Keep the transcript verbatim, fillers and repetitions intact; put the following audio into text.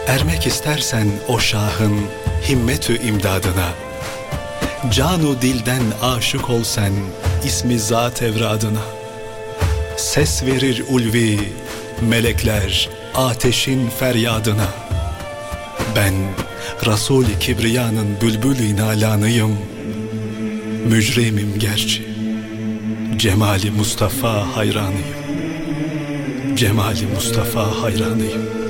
Ermek istersen o şahın himmetü imdadına, canu dilden aşık ol sen ismi zat evradına. Ses verir ulvi melekler ateşin feryadına. Ben Resul-i Kibriya'nın bülbül-i nalanıyım, mücrimim gerçi, Cemali Mustafa hayranıyım, Cemali Mustafa hayranıyım.